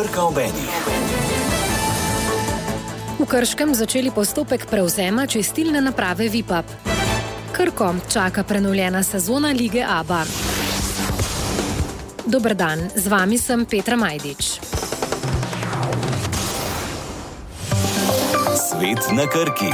Krka ob enih. V Krškem začeli postopek prevzema čistilne naprave Vipap. Krko čaka prenovljena sezona lige ABA. Dober dan, z vami sem Petra Majdič. Svet na Krki.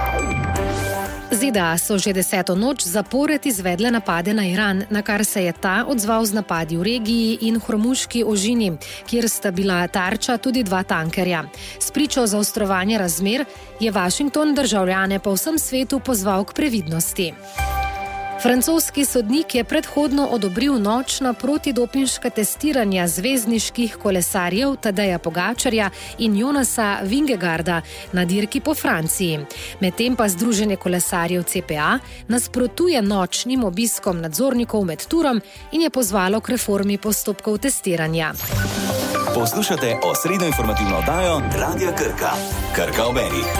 ZDA so že 10. noč zapored izvedle napade na Iran, na kar se je ta odzval z napadi v regiji in Hormuški ožini, kjer sta bila tarča tudi 2 tankerja. S pričo zaostrovanja razmer je Washington državljane po vsem svetu pozval k previdnosti. Francoski sodnik je predhodno odobril nočna protidopinška testiranja zvezdniških kolesarjev Tadeja Pogačarja in Jonasa Vingegaarda na dirki po Franciji. Medtem pa Združenje kolesarjev CPA nasprotuje nočnim obiskom nadzornikov med turom in je pozvalo k reformi postopkov testiranja. Poslušate osrednjo informativno oddajo Radia Krka. Krka ob enih.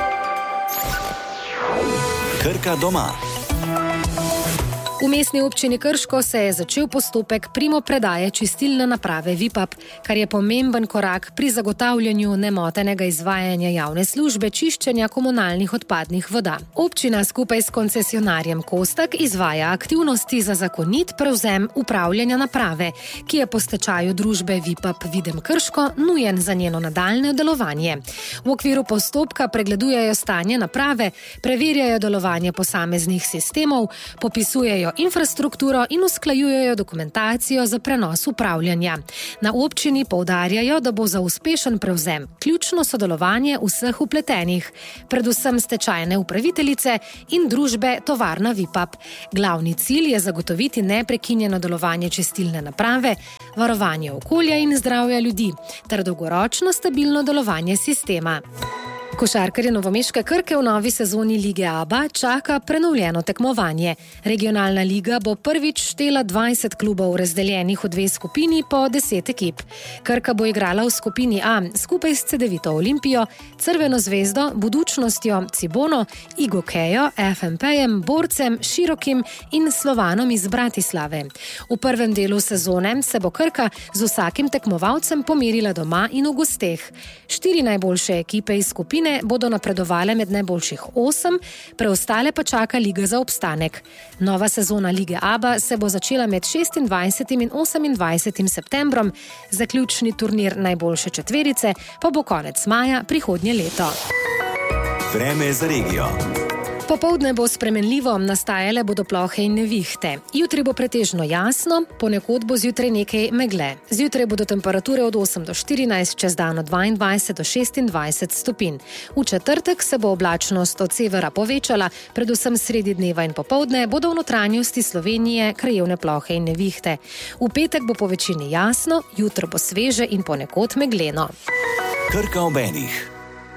Krka doma. V mestni občini Krško se je začel postopek primopredaje čistilne naprave Vipap, kar je pomemben korak pri zagotavljanju nemotenega izvajanja javne službe čiščenja komunalnih odpadnih voda. Občina skupaj s koncesionarjem Kostak izvaja aktivnosti za zakonit prevzem upravljanja naprave, ki je po stečaju družbe Vipap Videm Krško nujen za njeno nadaljnje delovanje. V okviru postopka pregledujejo stanje naprave, preverjajo delovanje posameznih sistemov, popisujejo infrastrukturo in usklajujejo dokumentacijo za prenos upravljanja. Na občini poudarjajo, da bo za uspešen prevzem ključno sodelovanje vseh vpletenih, predvsem stečajne upraviteljice in družbe Tovarna Vipap. Glavni cilj je zagotoviti neprekinjeno delovanje čistilne naprave, varovanje okolja in zdravja ljudi ter dolgoročno stabilno delovanje sistema. Košarkarje novomeške Krke v novi sezoni lige ABA čaka prenovljeno tekmovanje. Regionalna liga bo prvič štela 20 klubov razdeljenih v 2 skupini po 10 ekip. Krka bo igrala v skupini A skupaj s Cedevito Olimpijo, Crveno zvezdo, Budućnostjo, Cibono, Igokejo, FMP-jem, Borcem, Širokim in Slovanom iz Bratislave. V prvem delu sezone se bo Krka z vsakim tekmovalcem pomerila doma in v gosteh. 4 najboljše ekipe iz skupine bodo napredovale med najboljših 8, preostale pa čaka liga za obstanek. Nova sezona lige ABA se bo začela med 26. in 28. septembrom, zaključni turnir najboljše četverice pa bo konec maja prihodnje leto. Vreme za regijo. Popoldne bo spremenljivo, nastajale bodo plohe in nevihte. Jutri bo pretežno jasno, ponekod bo zjutraj nekaj megle. Zjutraj bodo temperature od 8 do 14, čez dan od 22 do 26 stopinj. V četrtek se bo oblačnost od severa povečala, predvsem sredi dneva in popoldne bodo v notranjosti Slovenije krajevne plohe in nevihte. V petek bo po večini jasno, jutro bo sveže in ponekod megleno. Krka ob enih.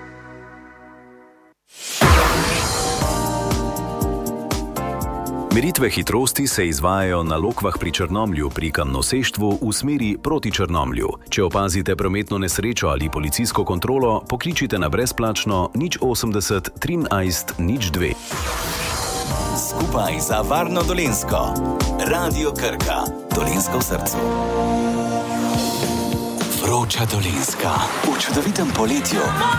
Meritve hitrosti se izvajajo na lokvah pri Črnomlju pri kamnoseštvu v smeri proti Črnomlju. Če opazite prometno nesrečo ali policijsko kontrolo, pokličite na brezplačno 080 13 02. Skupaj za varno Dolenjsko. Radio Krka. Dolenjsko v srcu. Vroča Dolenjska. V čudovitem poletju.